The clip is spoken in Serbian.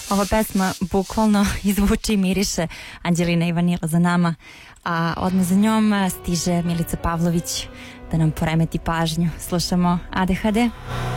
Ova pesma bukvalno izvuči i miriše Anđelina i Vanila za nama, a odmah za njom stiže Milica Pavlović da nam poremeti pažnju. Slušamo ADHD.